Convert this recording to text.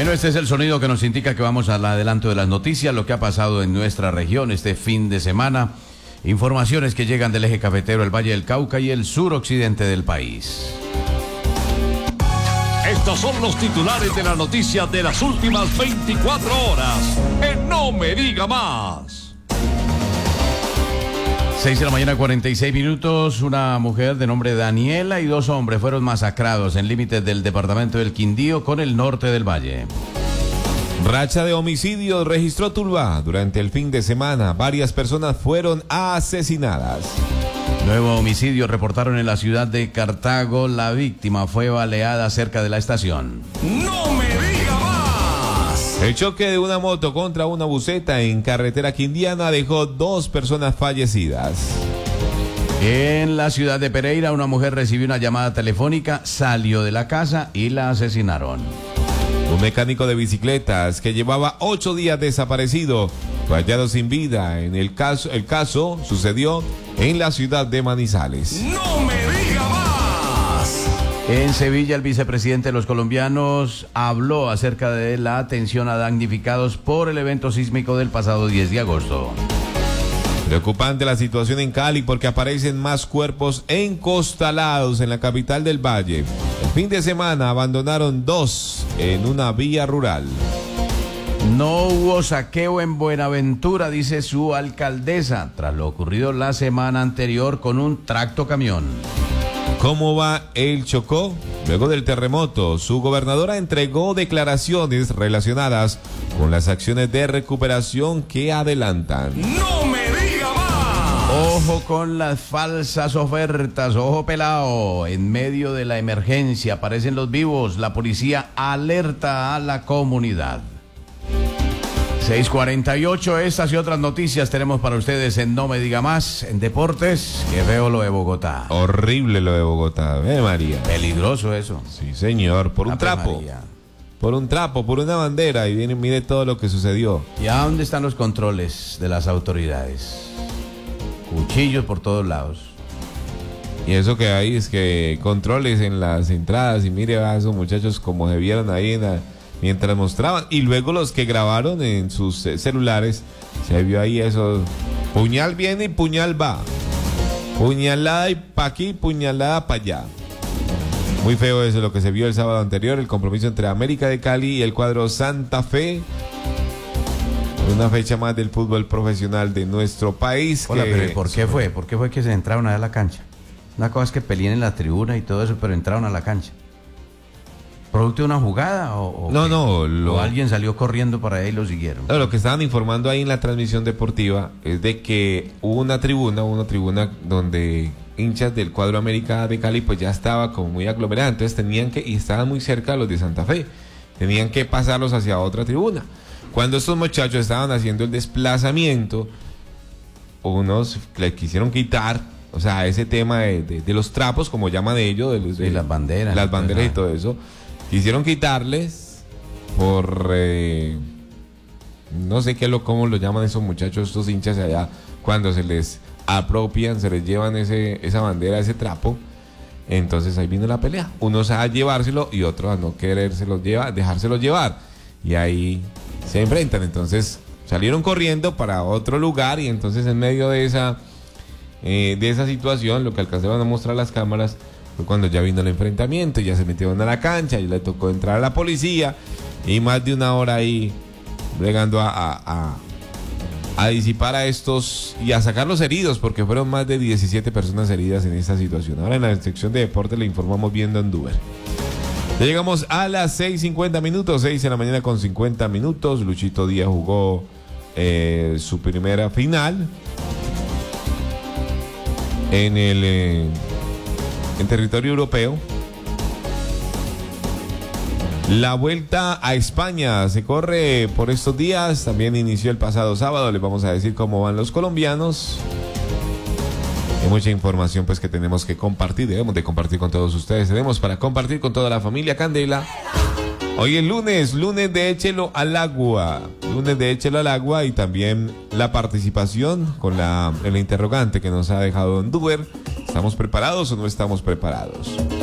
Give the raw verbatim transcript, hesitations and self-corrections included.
Bueno, este es el sonido que nos indica que vamos al adelanto de las noticias, lo que ha pasado en nuestra región este fin de semana. Informaciones que llegan del eje cafetero, el Valle del Cauca y el suroccidente del país. Estos son los titulares de las noticias de las últimas veinticuatro horas. En No Me Diga Más. seis de la mañana, cuarenta y seis minutos. Una mujer de nombre Daniela y dos hombres fueron masacrados en límites del departamento del Quindío con el norte del valle. Racha de homicidios registró Tuluá durante el fin de semana. Varias personas fueron asesinadas. Nuevo homicidio reportaron en la ciudad de Cartago. La víctima fue baleada cerca de la estación. ¡No me diga más! El choque de una moto contra una buseta en carretera quindiana dejó dos personas fallecidas. En la ciudad de Pereira, una mujer recibió una llamada telefónica, salió de la casa y la asesinaron. Un mecánico de bicicletas que llevaba ocho días desaparecido fue hallado sin vida. En el caso, el caso sucedió en la ciudad de Manizales. ¡No me diga más! En Sevilla, el vicepresidente de los colombianos habló acerca de la atención a damnificados por el evento sísmico del pasado diez de agosto. Preocupante la situación en Cali porque aparecen más cuerpos encostalados en la capital del Valle. El fin de semana abandonaron dos en una vía rural. No hubo saqueo en Buenaventura, dice su alcaldesa, tras lo ocurrido la semana anterior con un tractocamión. ¿Cómo va el Chocó? Luego del terremoto, su gobernadora entregó declaraciones relacionadas con las acciones de recuperación que adelantan. ¡No me diga más! Ojo con las falsas ofertas, ojo pelao. En medio de la emergencia aparecen los vivos. La policía alerta a la comunidad. seis cuarenta y ocho, estas y otras noticias tenemos para ustedes en No Me Diga Más. En deportes, que veo lo de Bogotá. Horrible lo de Bogotá, ¿eh, María? Peligroso eso. Sí, señor, por un Ave trapo. María. Por un trapo, por una bandera. Y viene, mire todo lo que sucedió. ¿Y a dónde están los controles de las autoridades? Cuchillos por todos lados. Y eso que hay es que controles en las entradas. Y mire a esos muchachos como se vieron ahí en la... mientras mostraban, y luego los que grabaron en sus eh, celulares, se vio ahí eso, puñal viene y puñal va, puñalada y pa' aquí, puñalada pa' allá. Muy feo eso lo que se vio el sábado anterior, el compromiso entre América de Cali y el cuadro Santa Fe, una fecha más del fútbol profesional de nuestro país. Hola, que... pero ¿y por qué fue? ¿Por qué fue que se entraron a la cancha? Una cosa es que peleen en la tribuna y todo eso, pero entraron a la cancha. ¿Producto de una jugada o, o No, qué? no, lo... ¿O alguien salió corriendo para ahí y lo siguieron? No, lo que estaban informando ahí en la transmisión deportiva es de que hubo una tribuna, una tribuna donde hinchas del cuadro América de Cali pues ya estaba como muy aglomerada, entonces tenían que, y estaban muy cerca de los de Santa Fe, tenían que pasarlos hacia otra tribuna. Cuando estos muchachos estaban haciendo el desplazamiento, unos le quisieron quitar, o sea, ese tema de, de, de los trapos, como llaman ellos, de, los, de sí, las banderas. las banderas y todo eso. Quisieron quitarles por, eh, no sé qué lo, cómo lo llaman esos muchachos, estos hinchas allá, cuando se les apropian, se les llevan ese, esa bandera, ese trapo. Entonces ahí vino la pelea. Unos a llevárselo y otros a no querérselo llevar, dejárselo llevar. Y ahí se enfrentan. Entonces salieron corriendo para otro lugar y entonces en medio de esa, eh, de esa situación, lo que alcanzaron a mostrar las cámaras, fue cuando ya vino el enfrentamiento, ya se metieron a la cancha, y le tocó entrar a la policía y más de una hora ahí bregando a, a, a, a disipar a estos y a sacar los heridos, porque fueron más de diecisiete personas heridas en esta situación. Ahora en la sección de deporte le informamos viendo Andúber. Ya llegamos a las seis cincuenta minutos, seis de la mañana con cincuenta minutos. Luchito Díaz jugó eh, su primera final en el... Eh, en territorio europeo. La vuelta a España se corre por estos días, también inició el pasado sábado, les vamos a decir cómo van los colombianos. Hay mucha información pues que tenemos que compartir, debemos de compartir con todos ustedes, tenemos para compartir con toda la familia Candela. Hoy es lunes, lunes de Échelo al Agua, lunes de Échelo al Agua, y también la participación con la, el interrogante que nos ha dejado Andúber. ¿Estamos preparados o no estamos preparados?